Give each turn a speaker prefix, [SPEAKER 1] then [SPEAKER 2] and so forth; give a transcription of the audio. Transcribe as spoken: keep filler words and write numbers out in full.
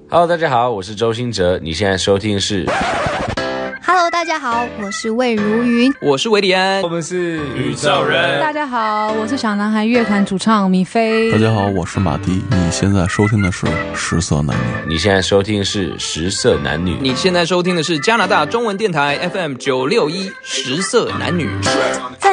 [SPEAKER 1] Hello， 大家好，我是周兴哲，你现在收听是。
[SPEAKER 2] Hello， 大家好，我是魏如云，
[SPEAKER 3] 我是维里安，
[SPEAKER 4] 我们是
[SPEAKER 5] 宇宙人。
[SPEAKER 6] 大家好，我是小男孩乐团主唱米菲。
[SPEAKER 7] 大家好，我是马迪。你现在收听的是食色男女。
[SPEAKER 1] 你现在收听是食色男女。
[SPEAKER 3] 你现在收听的是加拿大中文电台 F M 九六一食色男女。